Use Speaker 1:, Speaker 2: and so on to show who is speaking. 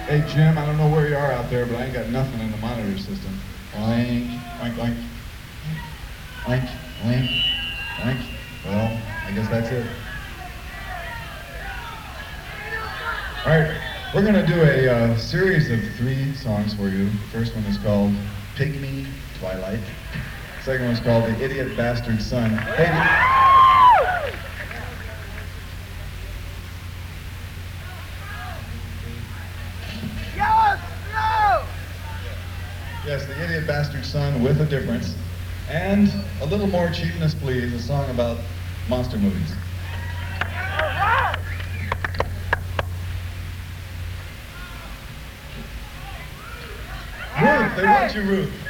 Speaker 1: Hey Jim, I don't know where you are out there, but I ain't got nothing in the monitor system. Oink, oink, oink, oink, oink, oink. Well, I guess that's it. All right, we're gonna do a series of 3 songs for you. The first one is called Pygmy Twilight. The second one is called The Idiot Bastard Son. Hey, yes, The Idiot Bastard Son with a difference. And A Little More Cheapness Please, a song about monster movies. Ruth, they want you, Ruth.